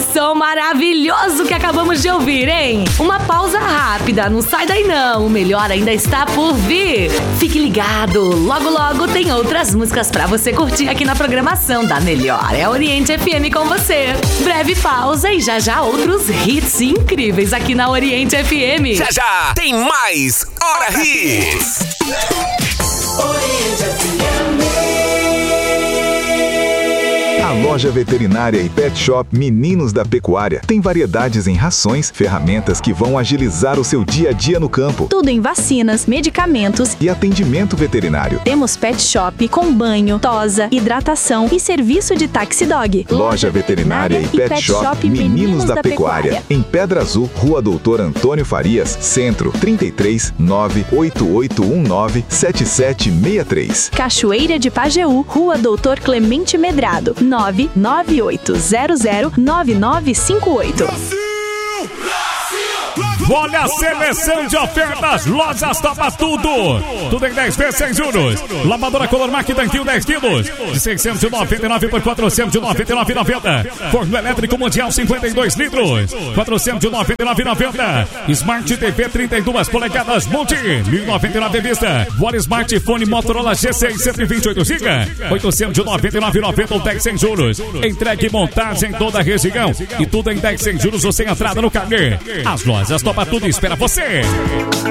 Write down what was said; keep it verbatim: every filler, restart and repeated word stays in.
som maravilhoso que acabamos de ouvir, hein? Uma pausa rápida, não sai daí não, o melhor ainda está por vir. Fique ligado, logo logo tem outras músicas pra você curtir aqui na programação da Melhor. É Oriente F M com você. Breve pausa e já já outros hits incríveis aqui na Oriente F M. Já já tem mais Hora Hits. Oriente F M. A loja veterinária e pet shop Meninos da Pecuária tem variedades em rações, ferramentas que vão agilizar o seu dia a dia no campo. Tudo em vacinas, medicamentos e atendimento veterinário. Temos pet shop com banho, tosa, hidratação e serviço de taxi dog. Loja veterinária e pet shop Meninos da Pecuária. Em Pedra Azul, Rua Doutor Antônio Farias, Centro, trinta e três, nove oito oito um nove, sete sete seis três. Cachoeira de Pajeú, Rua Doutor Clemente Medrado, nove nove oito zero zero nove nove cinco oito. Olha a seleção de ofertas, Lojas Topa Tudo. Tudo em dez vezes sem juros. Lavadora Color Mac Tanquinho dez quilos, de seiscentos e noventa e nove por quatrocentos e noventa e nove reais e noventa centavos. Forno elétrico Mundial cinquenta e dois litros, quatrocentos e noventa e nove reais e noventa centavos. Smart T V trinta e duas polegadas Multi, mil e noventa e nove reais à vista. Agora Smartphone Motorola G seis cento e vinte e oito gigas, oitocentos e noventa e nove reais e noventa centavos, dez sem juros. Entregue e montagem em toda a região. E tudo em dez sem juros ou sem entrada no carnê. As Lojas Topa Tudo espera você.